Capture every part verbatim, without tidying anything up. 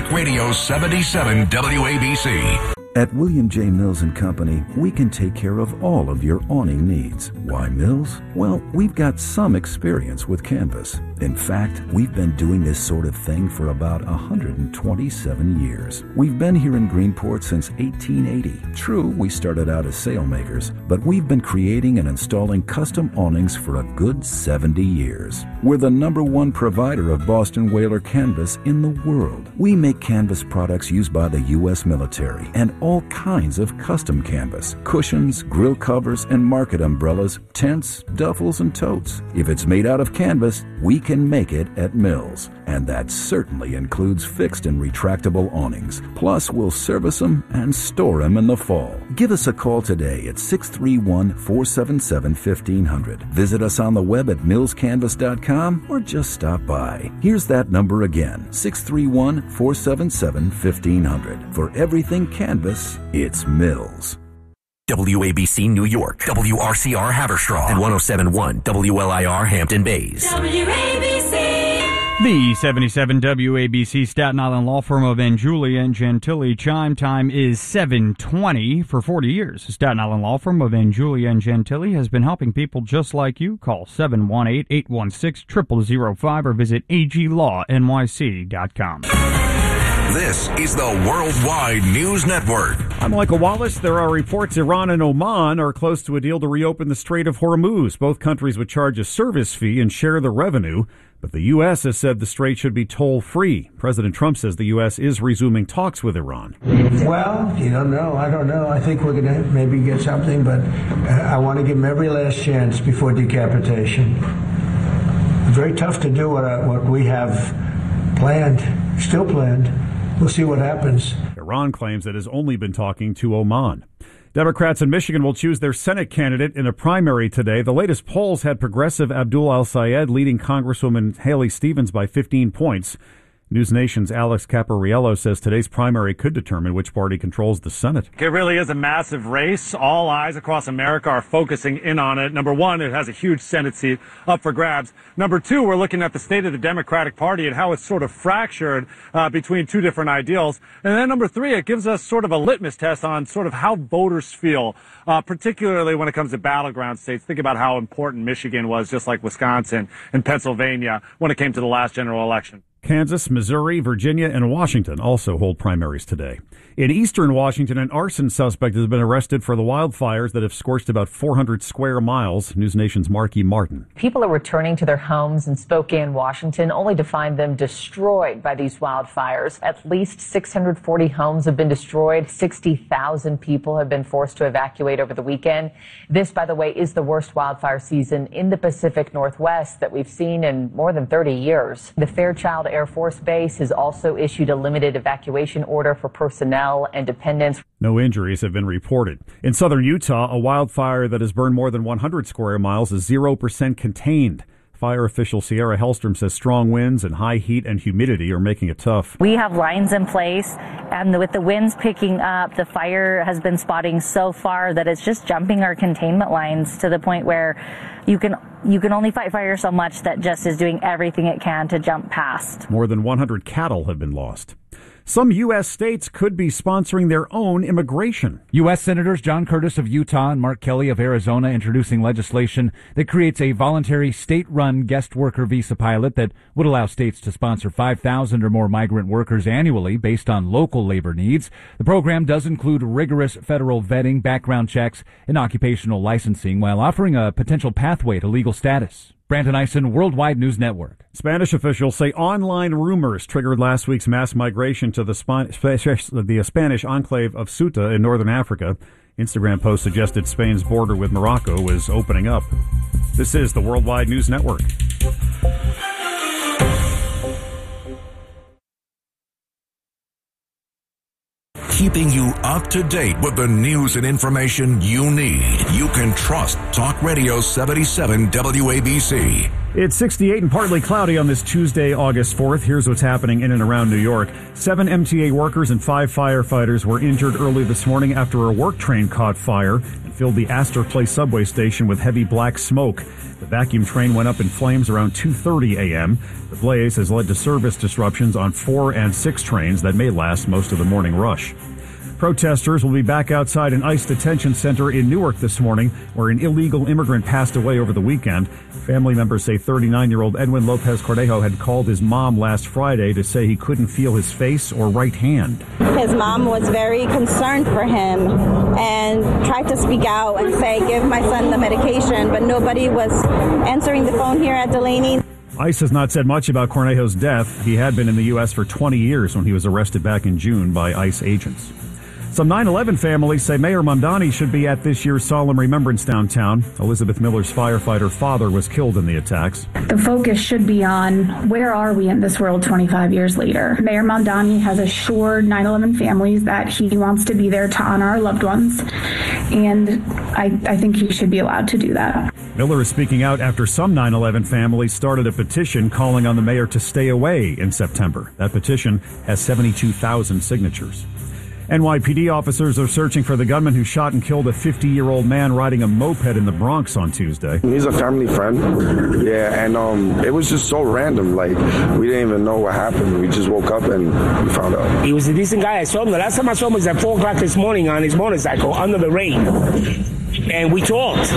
Talk Radio seventy-seven W A B C. At William J. Mills and Company, we can take care of all of your awning needs. Why Mills? Well, we've got some experience with canvas. In fact, we've been doing this sort of thing for about one hundred twenty-seven years. We've been here in Greenport since eighteen eighty. True, we started out as sailmakers, but we've been creating and installing custom awnings for a good seventy years. We're the number one provider of Boston Whaler canvas in the world. We make canvas products used by the U S military and all kinds of custom canvas, cushions, grill covers, and market umbrellas, tents, duffels, and totes. If it's made out of canvas, we can make it at Mills. And that certainly includes fixed and retractable awnings. Plus, we'll service them and store them in the fall. Give us a call today at six three one, four seven seven, one five zero zero. Visit us on the web at mills canvas dot com or just stop by. Here's that number again, six three one, four seven seven, one five zero zero. For everything canvas, it's Mills. W A B C New York, W R C R Haverstraw, and one oh seven point one W L I R Hampton Bays. W A B C. The seventy-seven W A B C Staten Island law firm of Angiulia and Gentili. Chime time is seven twenty. For forty years, the Staten Island law firm of Angiulia and Gentili has been helping people just like you. Call seven one eight, eight one six, zero zero zero five or visit a g law n y c dot com. This is the Worldwide News Network. I'm Michael Wallace. There are reports Iran and Oman are close to a deal to reopen the Strait of Hormuz. Both countries would charge a service fee and share the revenue, but the U S has said the strait should be toll-free. President Trump says the U S is resuming talks with Iran. Well, you don't know. I don't know. I think we're going to maybe get something, but I want to give them every last chance before decapitation. It's very tough to do what, I, what we have planned, still planned. We'll see what happens. Iran claims it has only been talking to Oman. Democrats in Michigan will choose their Senate candidate in a primary today. The latest polls had progressive Abdul El-Sayed leading Congresswoman Haley Stevens by fifteen points. News Nation's Alex Capariello says today's primary could determine which party controls the Senate. It really is a massive race. All eyes across America are focusing in on it. Number one, it has a huge Senate seat up for grabs. Number two, we're looking at the state of the Democratic Party and how it's sort of fractured uh, between two different ideals. And then number three, it gives us sort of a litmus test on sort of how voters feel, uh, particularly when it comes to battleground states. Think about how important Michigan was, just like Wisconsin and Pennsylvania, when it came to the last general election. Kansas, Missouri, Virginia, and Washington also hold primaries today. In eastern Washington, an arson suspect has been arrested for the wildfires that have scorched about four hundred square miles. News Nation's Marky Martin. People are returning to their homes in Spokane, Washington, only to find them destroyed by these wildfires. At least six hundred forty homes have been destroyed. sixty thousand people have been forced to evacuate over the weekend. This, by the way, is the worst wildfire season in the Pacific Northwest that we've seen in more than thirty years. The Fairchild Air Force Base has also issued a limited evacuation order for personnel and dependents. No injuries have been reported. In southern Utah, a wildfire that has burned more than one hundred square miles is zero percent contained. Fire official Sierra Hellstrom says strong winds and high heat and humidity are making it tough. We have lines in place, and with the winds picking up, the fire has been spotting so far that it's just jumping our containment lines to the point where you can you can only fight fire so much that just is doing everything it can to jump past. More than one hundred cattle have been lost. Some U S states could be sponsoring their own immigration. U S Senators John Curtis of Utah and Mark Kelly of Arizona introducing legislation that creates a voluntary state-run guest worker visa pilot that would allow states to sponsor five thousand or more migrant workers annually based on local labor needs. The program does include rigorous federal vetting, background checks, and occupational licensing while offering a potential pathway to legal status. Brandon Eisen, Worldwide News Network. Spanish officials say online rumors triggered last week's mass migration to the, Span- the Spanish enclave of Ceuta in northern Africa. Instagram post suggested Spain's border with Morocco was opening up. This is the Worldwide News Network. Keeping you up to date with the news and information you need. You can trust Talk Radio seventy-seven W A B C. It's sixty-eight and partly cloudy on this Tuesday, August fourth. Here's what's happening in and around New York. Seven M T A workers and five firefighters were injured early this morning after a work train caught fire. filled the Astor Place subway station with heavy black smoke. The vacuum train went up in flames around two thirty a.m. The blaze has led to service disruptions on four and six trains that may last most of the morning rush. Protesters will be back outside an ICE detention center in Newark this morning, where an illegal immigrant passed away over the weekend. Family members say thirty-nine-year-old Edwin Lopez Cornejo had called his mom last Friday to say he couldn't feel his face or right hand. His mom was very concerned for him and tried to speak out and say, give my son the medication, but nobody was answering the phone here at Delaney. ICE has not said much about Cornejo's death. He had been in the U S for twenty years when he was arrested back in June by ICE agents. Some nine eleven families say Mayor Mamdani should be at this year's solemn remembrance downtown. Elizabeth Miller's firefighter father was killed in the attacks. The focus should be on where are we in this world twenty-five years later. Mayor Mamdani has assured nine eleven families that he wants to be there to honor our loved ones, and I, I think he should be allowed to do that. Miller is speaking out after some nine eleven families started a petition calling on the mayor to stay away in September. That petition has seventy-two thousand signatures. N Y P D officers are searching for the gunman who shot and killed a fifty-year-old man riding a moped in the Bronx on Tuesday. He's a family friend, yeah, and um, it was just so random. Like, we didn't even know what happened. We just woke up and we found out. He was a decent guy. I saw him. The last time I saw him was at four o'clock this morning on his motorcycle under the rain. And we talked.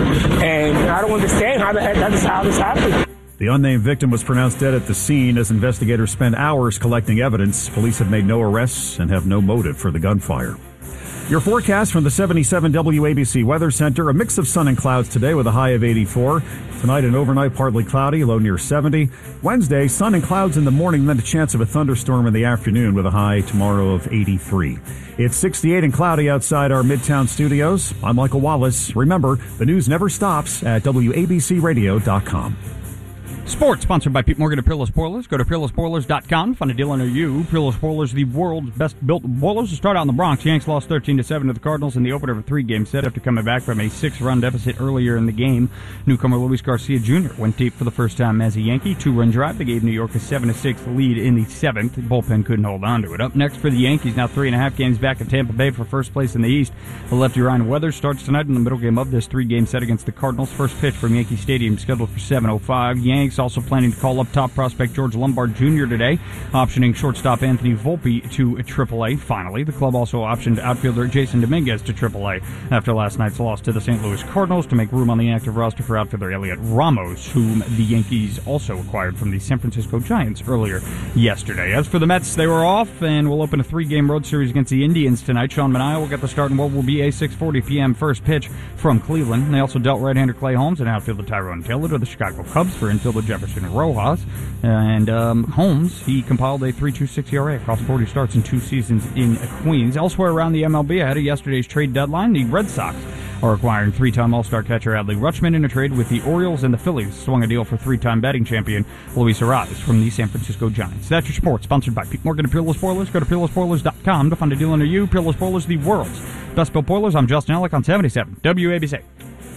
And I don't understand how the heck that's how this happened. The unnamed victim was pronounced dead at the scene as investigators spent hours collecting evidence. Police have made no arrests and have no motive for the gunfire. Your forecast from the seventy-seven W A B C Weather Center, a mix of sun and clouds today with a high of eighty-four. Tonight and overnight partly cloudy, low near seventy. Wednesday, sun and clouds in the morning, then a chance of a thunderstorm in the afternoon with a high tomorrow of eighty-three. It's sixty-eight and cloudy outside our Midtown studios. I'm Michael Wallace. Remember, the news never stops at W A B C radio dot com. Sports, sponsored by Pete Morgan of Peerless Boilers. Go to peerless boilers dot com. Find a deal near you. Peerless Boilers, the world's best-built boilers. To start out in the Bronx, Yanks lost thirteen to seven to the Cardinals in the opener of a three-game set after coming back from a six-run deficit earlier in the game. Newcomer Luis Garcia Junior went deep for the first time as a Yankee. Two-run drive. They gave New York a seven to six lead in the seventh. The bullpen couldn't hold on to it. Up next for the Yankees, now three and a half games back at Tampa Bay for first place in the East. The lefty Ryan Weathers starts tonight in the middle game of this three-game set against the Cardinals. First pitch from Yankee Stadium scheduled for seven oh five. Yanks also planning to call up top prospect George Lombard Junior today, optioning shortstop Anthony Volpe to triple A. Finally, the club also optioned outfielder Jason Dominguez to triple A after last night's loss to the Saint Louis Cardinals to make room on the active roster for outfielder Elliot Ramos, whom the Yankees also acquired from the San Francisco Giants earlier yesterday. As for the Mets, they were off and will open a three-game road series against the Indians tonight. Sean Manaea will get the start in what will be a six forty p.m. first pitch from Cleveland. They also dealt right-hander Clay Holmes and outfielder Tyrone Taylor to the Chicago Cubs for infielder Jefferson Rojas. And um, Holmes, he compiled a three point two six E R A across forty starts in two seasons in Queens. Elsewhere around the M L B, ahead of yesterday's trade deadline, the Red Sox are acquiring three-time All-Star catcher Adley Rutschman in a trade with the Orioles, and the Phillies swung a deal for three-time batting champion Luis Arraez from the San Francisco Giants. That's your sports, sponsored by Pete Morgan of Peerless Boilers. Go to peerless boilers dot com to find a deal near you. Peerless Boilers, the world's best-built boilers. I'm Justin Ellick on seventy-seven W A B C.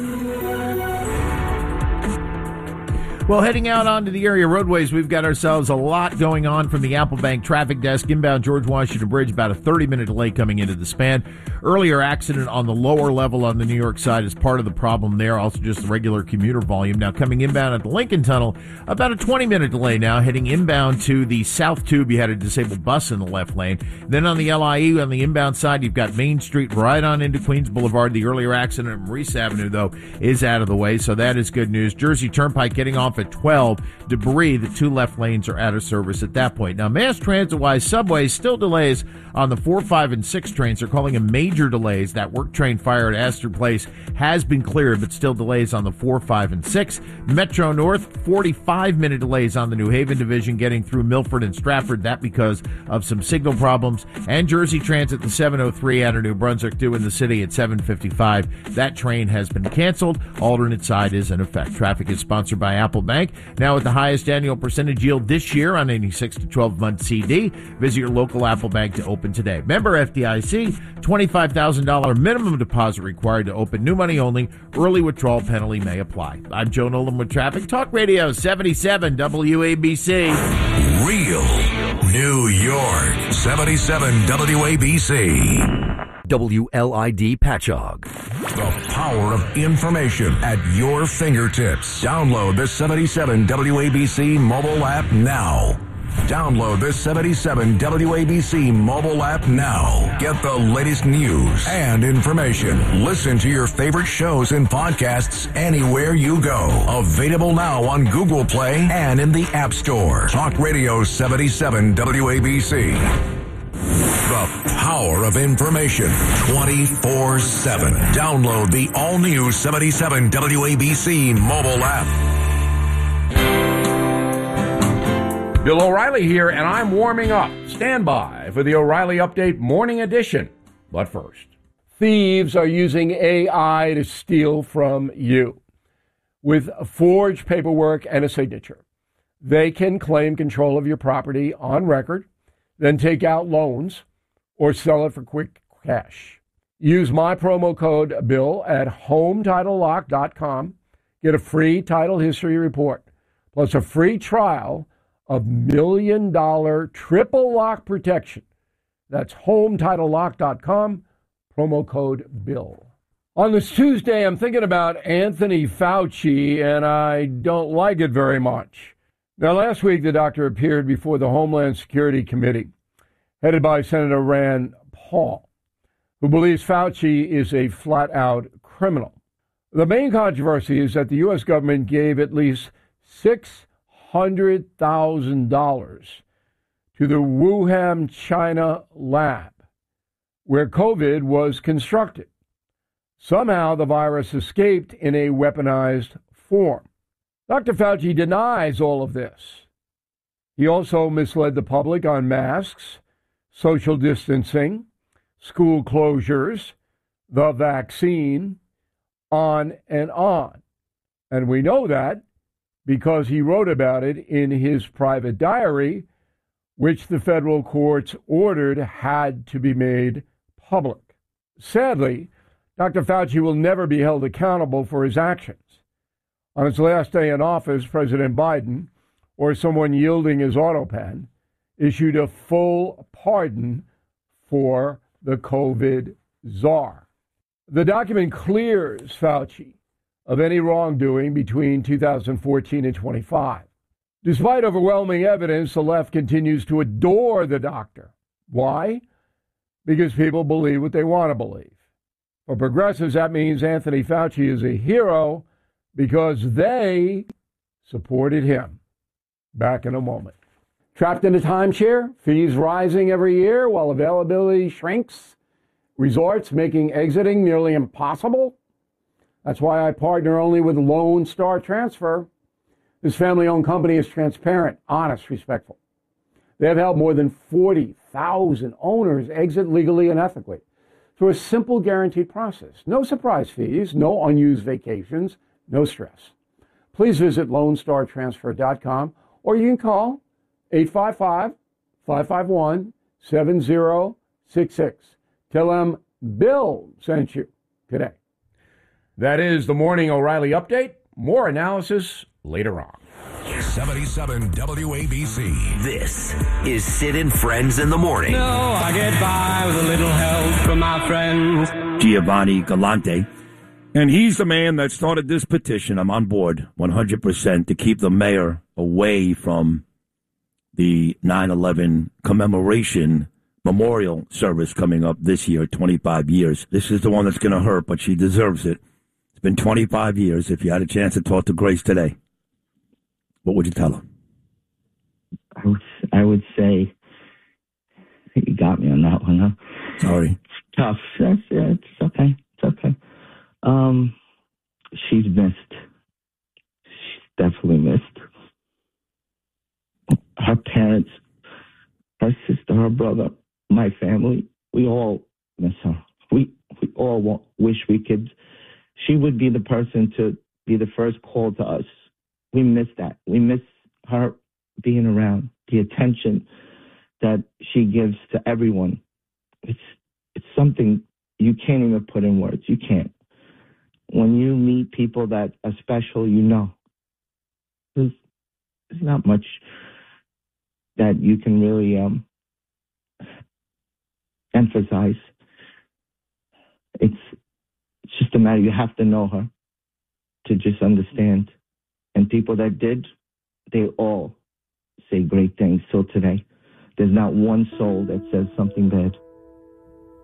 Well, heading out onto the area roadways, we've got ourselves a lot going on from the Applebank traffic desk. Inbound George Washington Bridge, about a thirty-minute delay coming into the span. Earlier accident on the lower level on the New York side is part of the problem there. Also just the regular commuter volume. Now coming inbound at the Lincoln Tunnel, about a twenty-minute delay now. Heading inbound to the South Tube, you had a disabled bus in the left lane. Then on the L I E, on the inbound side, you've got Main Street right on into Queens Boulevard. The earlier accident at Maurice Avenue, though, is out of the way, so that is good news. Jersey Turnpike getting off at twelve. Debris, the two left lanes are out of service at that point. Now, mass transit-wise, subways still delays on the four, five, and six trains. They're calling them major delays. That work train fire at Astor Place has been cleared, but still delays on the four, five, and six. Metro North, forty-five minute delays on the New Haven division getting through Milford and Stratford. That because of some signal problems. And Jersey Transit, the seven oh three out of New Brunswick due in the city at seven fifty-five. That train has been canceled. Alternate side is in effect. Traffic is sponsored by Applebank. Now at the highest annual percentage yield this year on any six to twelve month C D. Visit your local Applebank to open today. Member F D I C, twenty-five thousand dollars minimum deposit required to open. New money only. Early withdrawal penalty may apply. I'm Joe Nolan with Traffic Talk Radio seventy-seven W A B C. Real New York, seventy-seven W A B C. W L I D Patchogue. The power of information at your fingertips. Download the seventy-seven W A B C mobile app now. Download the seventy-seven W A B C mobile app now. Get the latest news and information. Listen to your favorite shows and podcasts anywhere you go. Available now on Google Play and in the App Store. Talk Radio seventy-seven W A B C. The power of information twenty-four seven. Download the all-new seventy-seven W A B C mobile app. Bill O'Reilly here, and I'm warming up. Stand by for the O'Reilly Update Morning Edition. But first, thieves are using A I to steal from you. With forged paperwork and a signature, they can claim control of your property on record, then take out loans or sell it for quick cash. Use my promo code BILL at home title lock dot com. Get a free title history report, plus a free trial of million dollar triple lock protection. That's home title lock dot com, promo code BILL. On this Tuesday, I'm thinking about Anthony Fauci, and I don't like it very much. Now, last week, the doctor appeared before the Homeland Security Committee, headed by Senator Rand Paul, who believes Fauci is a flat-out criminal. The main controversy is that the U S government gave at least six hundred thousand dollars to the Wuhan, China lab where COVID was constructed. Somehow the virus escaped in a weaponized form. Doctor Fauci denies all of this. He also misled the public on masks, social distancing, school closures, the vaccine, on and on. And we know that because he wrote about it in his private diary, which the federal courts ordered had to be made public. Sadly, Doctor Fauci will never be held accountable for his actions. On his last day in office, President Biden, or someone yielding his auto pen, issued a full pardon for the COVID czar. The document clears Fauci of any wrongdoing between two thousand fourteen and twenty-five. Despite overwhelming evidence, the left continues to adore the doctor. Why? Because people believe what they want to believe. For progressives, that means Anthony Fauci is a hero because they supported him. Back in a moment. Trapped in a timeshare, fees rising every year while availability shrinks, resorts making exiting nearly impossible. That's why I partner only with Lone Star Transfer. This family-owned company is transparent, honest, respectful. They have helped more than forty thousand owners exit legally and ethically through a simple guaranteed process. No surprise fees, no unused vacations, no stress. Please visit lone star transfer dot com or you can call eight five five, five five one, seven zero six six. Tell them Bill sent you today. That is the Morning O'Reilly Update. More analysis later on. seventy-seven W A B C. This is Sid and Friends in the Morning. No, I get by with a little help from my friends. Giovanni Galante. And he's the man that started this petition. I'm on board one hundred percent to keep the mayor away from the nine eleven commemoration memorial service coming up this year, twenty-five years. This is the one that's going to hurt, but she deserves it. It's been twenty-five years. If you had a chance to talk to Grace today, what would you tell her? I would, I would say, you got me on that one, huh? Sorry. It's tough. That's, yeah, it's okay. It's okay. Um, she's missed. She's definitely missed. Her parents, her sister, her brother, my family, we all miss her. We, we all want, wish we could. She would be the person to be the first call to us. We miss that. We miss her being around, the attention that she gives to everyone. It's it's something you can't even put in words. You can't. When you meet people that are special, you know. There's, there's not much that you can really um, emphasize. it's it's just a matter, you have to know her to just understand. And people that did, they all say great things till today. There's not one soul that says something bad.